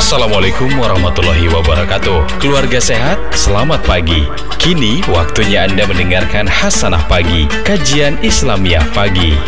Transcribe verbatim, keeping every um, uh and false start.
Assalamualaikum warahmatullahi wabarakatuh. Keluarga sehat, selamat pagi. Kini waktunya Anda mendengarkan Hasanah Pagi, kajian Islamiyah pagi.